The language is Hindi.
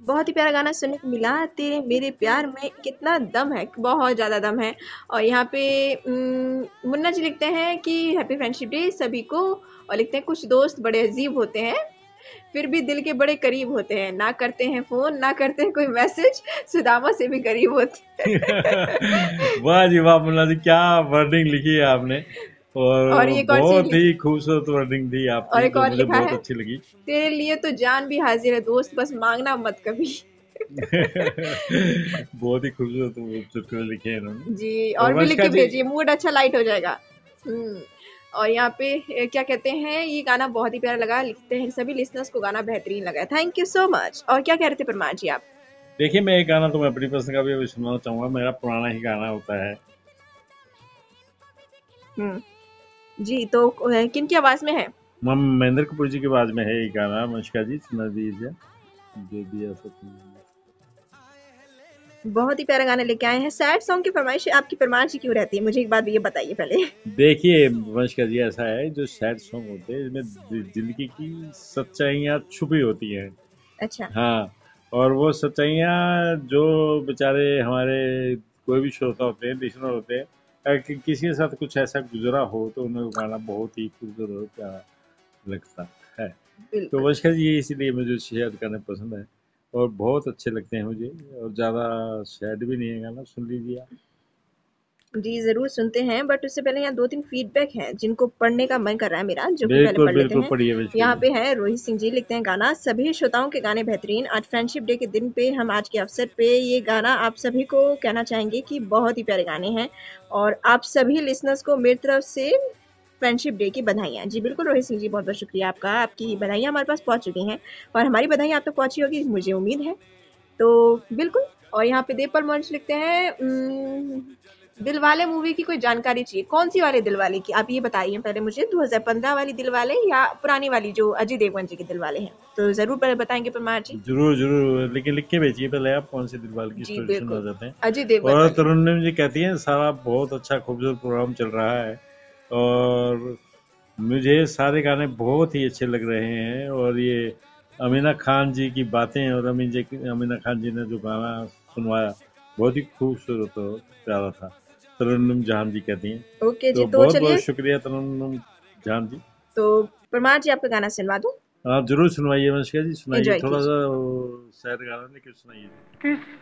बहुत ही प्यारा गाना सुनने को मिला। तेरे मेरे प्यार में कितना दम है, बहुत ज़्यादा दम है। और यहाँ पे मुन्ना जी लिखते हैं कि हैप्पी फ्रेंडशिप डे सभी को। और लिखते हैं कुछ दोस्त बड़े अजीब होते हैं, फिर भी दिल के बड़े करीब होते हैं, ना करते हैं फोन ना करते हैं कोई मैसेज, सुदामा से भी करीब होते हैं। वाह जी वाह, मुन्ना जी क्या वर्डिंग लिखी है आपने। और और ये एक और चीज बहुत ही खूबसूरत वर्डिंग थी और आपकी, एक जो और मुझे लिखा बहुत है, अच्छी लगी। तेरे लिए तो जान भी हाजिर है दोस्त, बस मांगना मत कभी। बहुत ही खूबसूरत चुटकुले लिखे हैं इन्होंने। जी, और और भी लिख वंशिका के जी, भेजिए, मूड अच्छा लाइट हो जाएगा। हम्म। और यहाँ पे क्या कहते हैं, ये गाना बहुत ही प्यारा लगा, लिखते हैं सभी लिसनर्स को गाना बेहतरीन लगा। Thank you so much. और क्या कह रहे थे परमार जी आप? देखिए मैं एक गाना तो मैं अपनी पसंद का भी अभी सुनाना चाहूंगा, मेरा पुराना ही गाना होता है। हम्म। जी, तो किन की आवाज में है? महेंद्र कपूर जी की आवाज में है ये गाना, वंशिका जी सुना दीजिए। जो दिया सो तुमने। बहुत ही प्यारा गाना लेके आए हैं। सैड सॉन्ग की फरमाइश आपकी परमार जी क्यों रहती है, मुझे एक बात ये बताइए पहले। देखिए वंशिका जी, ऐसा है जो सैड सॉन्ग होते हैं इसमें जिंदगी की सच्चाइयाँ छुपी होती हैं। अच्छा। हाँ, और वो सच्चाइयाँ जो बेचारे हमारे कोई भी श्रोता होते हैं, लिसनर होते हैं, किसी के साथ कुछ ऐसा गुजरा हो तो उन्हें वो गाना बहुत ही खूबसूरत और प्यारा लगता है। तो बिल्कुल। वंशिका जी इसीलिए मुझे शेयर करना पसंद है और बहुत अच्छे लगते हैं मुझे। और ज़्यादा सैड भी नहीं है गाना, सुन लीजिए आप। जी, ज़रूर सुनते हैं, बट उससे पहले यहाँ 2-3 फीडबैक हैं, जिनको पढ़ने का मन कर रहा है मेरा, जो कि पहले बिल्कुल पढ़ लेते बिल्कुल हैं। पढ़िए वंशिका यहाँ जी। पे है रोहित सिंह जी, लिखते हैं गाना सभी श्रोताओं के गाने बेहतरीन। आज फ्रेंडशिप डे के दिन पे हम आज के अवसर पे ये गाना आप सभी को कहना चाहेंगे कि बहुत ही प्यारे गाने हैं, और आप सभी लिसनर्स को मेरी तरफ से फ्रेंडशिप डे की बधाइयाँ। जी बिल्कुल रोहित सिंह जी, बहुत-बहुत शुक्रिया आपका। आपकी बधाइयाँ हमारे पास पहुँच चुकी हैं, और हमारी बधाइयाँ आप तक पहुँची होगी मुझे उम्मीद है। तो बिल्कुल। और यहाँ पे देवपाल मौर्य लिखते हैं दिलवाले मूवी की कोई जानकारी चाहिए। कौन सी वाली दिलवाले की, आप ये बताइए पहले मुझे, 2015 वाली दिलवाले या पुरानी वाली जो अजय देवगन जी के दिलवाले हैं? तो जरूर पहले बताएंगे परमार जी। जरूर जरूर, लेकिन लिख के भेजिए पहले आप कौन सी दिलवाले की जी स्टोरी सुनना बिल्कुल, चाहते हैं। अजय देवगन और वाली। तरुण जी कहती हैं सारा बहुत अच्छा खूबसूरत प्रोग्राम चल रहा है, और मुझे सारे गाने बहुत ही अच्छे लग रहे हैं। और ये अमीना खान जी की बातें, और अमीना खान जी ने जो गाना सुनवाया बहुत ही खूबसूरत और प्यारा था। तरन्नुम जहान जी कहती हैं। ओके जी, तो तो बहुत बहुत चलिए, शुक्रिया तरन्नुम जहान जी। तो परमार जी आपका गाना सुनवा दूं? आप जरूर सुनवाइए वंशिका जी, सुनाइए एंजॉय थोड़ा कीजिए। सा वो सैड गाना लेकिन सुनाइए जी।